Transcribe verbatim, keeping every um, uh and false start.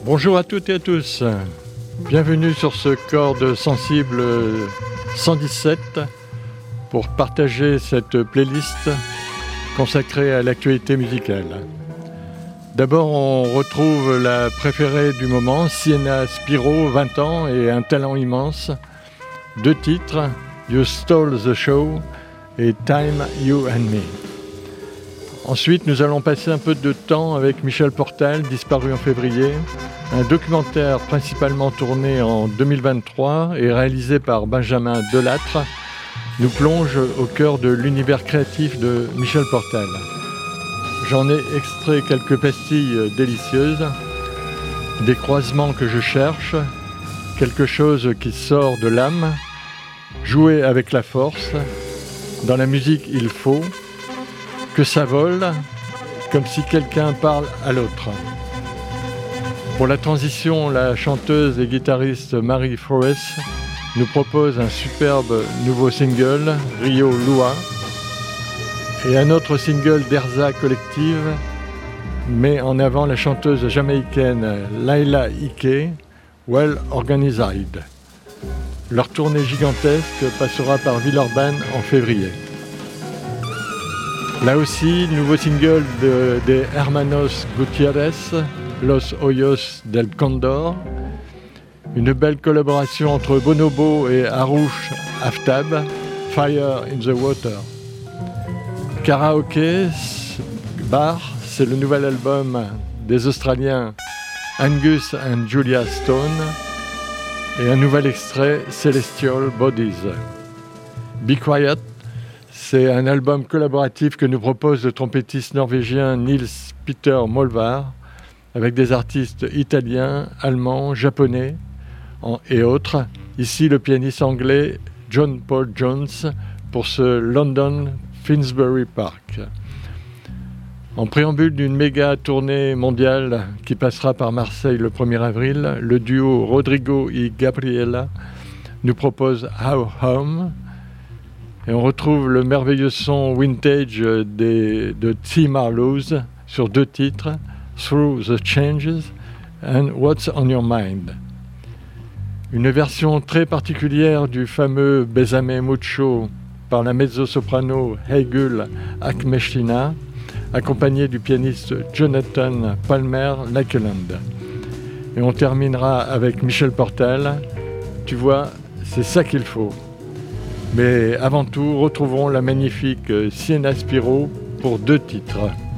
Bonjour à toutes et à tous, bienvenue sur ce Cordes Sensibles cent dix-sept pour partager cette playlist consacrée à l'actualité musicale. D'abord, on retrouve la préférée du moment, Sienna Spiro, vingt ans et un talent immense. Deux titres, You Stole the Show et Time, You and Me. Ensuite, nous allons passer un peu de temps avec Michel Portal, disparu en février. Un documentaire principalement tourné en deux mille vingt-trois et réalisé par Benjamin Delattre nous plonge au cœur de l'univers créatif de Michel Portal. J'en ai extrait quelques pastilles délicieuses, des croisements que je cherche, quelque chose qui sort de l'âme, jouer avec la force, dans la musique il faut, que ça vole, comme si quelqu'un parle à l'autre. Pour la transition, la chanteuse et guitariste Marie Forrest nous propose un superbe nouveau single, Rio Lua, et un autre single d'Erza Collective met en avant la chanteuse jamaïcaine Laila Ike, Well Organized. Leur tournée gigantesque passera par Villeurbanne en février. Là aussi, nouveau single de, des Hermanos Gutiérrez, Los Hoyos del Condor. Une belle collaboration entre Bonobo et Harouche Aftab, Fire in the Water. Karaoke Bar, c'est le nouvel album des Australiens Angus and Julia Stone. Et un nouvel extrait, Celestial Bodies. Be Quiet, c'est un album collaboratif que nous propose le trompettiste norvégien Nils Peter Molvar, avec des artistes italiens, allemands, japonais et autres. Ici, le pianiste anglais John Paul Jones pour ce London Finsbury Park. En préambule d'une méga tournée mondiale qui passera par Marseille le premier avril, le duo Rodrigo et Gabriela nous propose How Home. Et on retrouve le merveilleux son vintage des, de T. Marlowe sur deux titres, Through the Changes and What's on Your Mind. Une version très particulière du fameux Besame Mucho par la mezzo-soprano Heigul Akmeshtina, accompagnée du pianiste Jonathan Palmer Lakeland. Et on terminera avec Michel Portal. Tu vois, c'est ça qu'il faut. Mais avant tout, retrouvons la magnifique Sienna Spiro pour deux titres.